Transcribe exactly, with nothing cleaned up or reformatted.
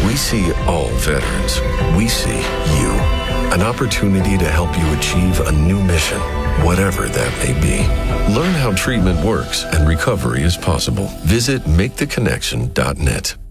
We see all veterans. We see you. An opportunity to help you achieve a new mission, whatever that may be. Learn how treatment works and recovery is possible. Visit make the connection dot net.